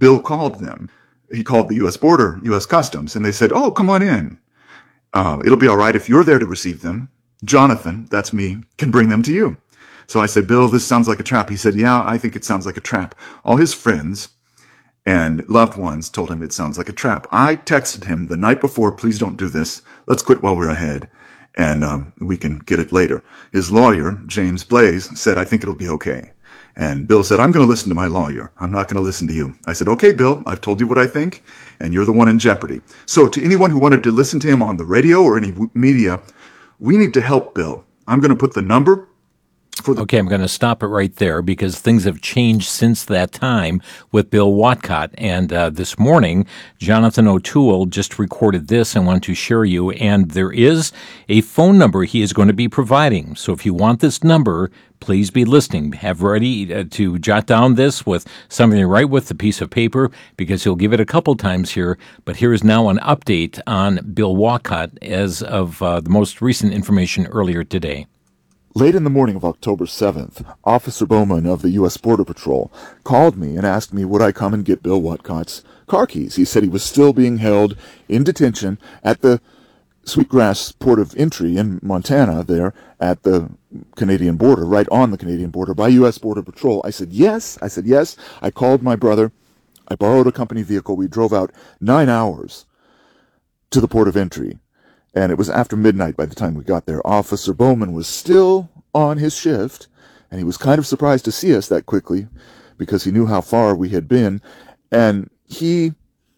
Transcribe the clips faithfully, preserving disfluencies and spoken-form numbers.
Bill called them. He called the U S Border, U S Customs, and they said, oh, come on in. Uh, it'll be all right if you're there to receive them. Jonathan, that's me, can bring them to you. So I said, Bill, this sounds like a trap. He said, yeah, I think it sounds like a trap. All his friends and loved ones told him it sounds like a trap. I texted him the night before, please don't do this. Let's quit while we're ahead, and um, we can get it later. His lawyer, James Blaze, said, I think it'll be okay. And Bill said, I'm going to listen to my lawyer. I'm not going to listen to you. I said, okay, Bill, I've told you what I think, and you're the one in jeopardy. So to anyone who wanted to listen to him on the radio or any media, we need to help Bill. I'm going to put the number for the... Okay, I'm going to stop it right there because things have changed since that time with Bill Whatcott. And uh, this morning, Jonathan O'Toole just recorded this and wanted to share you. And there is a phone number he is going to be providing. So if you want this number, please be listening. Have ready uh, to jot down this with something to write with, a piece of paper, because he'll give it a couple times here. But here is now an update on Bill Whatcott as of uh, the most recent information earlier today. Late in the morning of October seventh, Officer Bowman of the U S Border Patrol called me and asked me would I come and get Bill Whatcott's car keys. He said he was still being held in detention at the Sweetgrass Port of Entry in Montana there at the Canadian border, right on the Canadian border, by U S Border Patrol. I said yes. I said yes. I called my brother. I borrowed a company vehicle. We drove out nine hours to the Port of Entry. And it was after midnight by the time we got there. Officer Bowman was still on his shift, and he was kind of surprised to see us that quickly because he knew how far we had been. And he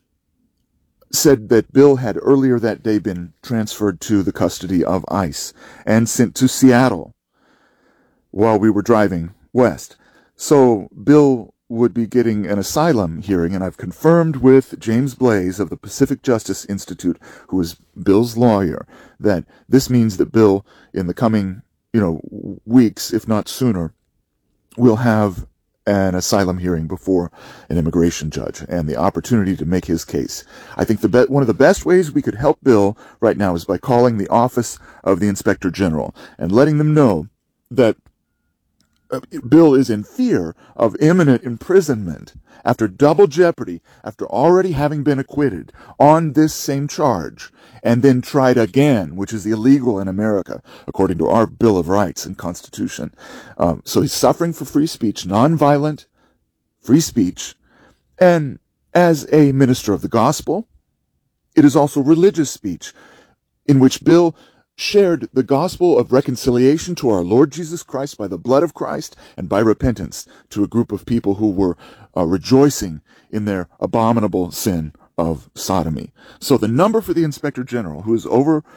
said that Bill had earlier that day been transferred to the custody of ICE and sent to Seattle while we were driving west. So Bill would be getting an asylum hearing, and I've confirmed with James Blaze of the Pacific Justice Institute, who is Bill's lawyer, that this means that Bill, in the coming, you know, weeks, if not sooner, will have an asylum hearing before an immigration judge and the opportunity to make his case. I think the be- one of the best ways we could help Bill right now is by calling the Office of the Inspector General and letting them know that Bill is in fear of imminent imprisonment after double jeopardy, after already having been acquitted on this same charge, and then tried again, which is illegal in America, according to our Bill of Rights and Constitution. Um, so he's suffering for free speech, nonviolent free speech, and as a minister of the gospel, it is also religious speech, in which Bill shared the gospel of reconciliation to our Lord Jesus Christ by the blood of Christ and by repentance to a group of people who were uh, rejoicing in their abominable sin of sodomy. So the number for the Inspector General, who is over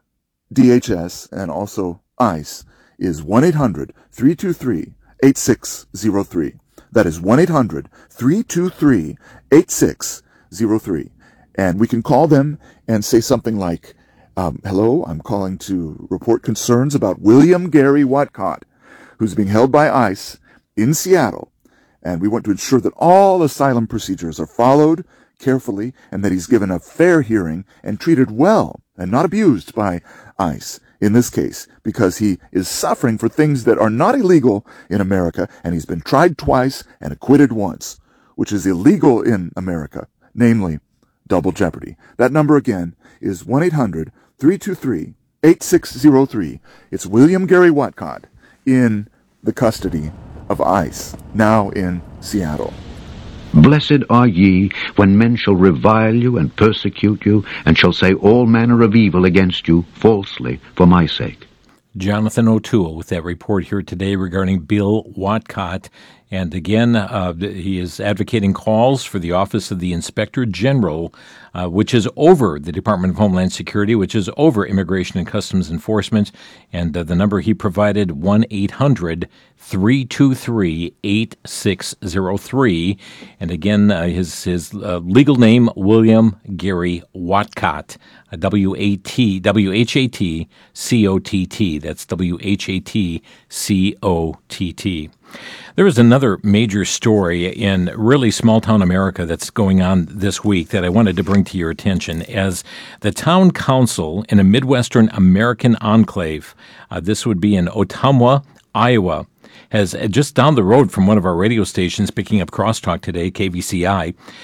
D H S and also ICE, is one eight hundred, three two three, eight six zero three. That is one eight hundred, three two three, eight six zero three. And we can call them and say something like, Um, hello, I'm calling to report concerns about William Gary Whatcott, who's being held by ICE in Seattle, and we want to ensure that all asylum procedures are followed carefully and that he's given a fair hearing and treated well and not abused by ICE in this case, because he is suffering for things that are not illegal in America, and he's been tried twice and acquitted once, which is illegal in America, namely double jeopardy. That number again is one eight hundred, three two three, eight six zero three. It's William Gary Whatcott in the custody of ICE, now in Seattle. Blessed are ye when men shall revile you and persecute you, and shall say all manner of evil against you falsely for my sake. Jonathan O'Toole with that report here today regarding Bill Whatcott. And again, uh, he is advocating calls for the Office of the Inspector General, uh, which is over the Department of Homeland Security, which is over Immigration and Customs Enforcement. And uh, the number he provided, one eight hundred, three two three, eight six zero three. And again, uh, his, his uh, legal name, William Gary Whatcott, uh, W A T, W H A T C O T T. That's W H A T C O T T. There is another major story in really small-town America that's going on this week that I wanted to bring to your attention as the town council in a Midwestern American enclave, uh, this would be in Ottumwa, Iowa, has just down the road from one of our radio stations picking up Crosstalk today, K V C I,